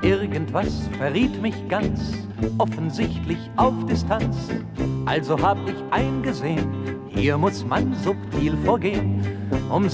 irgendwas verriet mich ganz offensichtlich auf Distanz. Also hab ich eingesehen, hier muss man subtil vorgehen.